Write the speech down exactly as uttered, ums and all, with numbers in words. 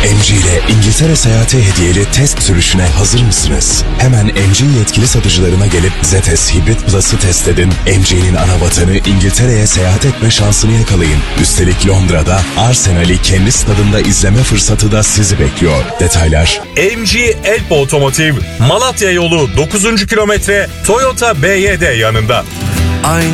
M G ile İngiltere seyahati hediyeli test sürüşüne hazır mısınız? Hemen M G yetkili satıcılarına gelip Z S Hybrid Plus'ı test edin. M G'nin ana vatanı İngiltere'ye seyahat etme şansını yakalayın. Üstelik Londra'da Arsenal'i kendi stadında izleme fırsatı da sizi bekliyor. Detaylar M G Elp Otomotiv, Malatya yolu dokuzuncu kilometre, Toyota B Y D yanında. Aynı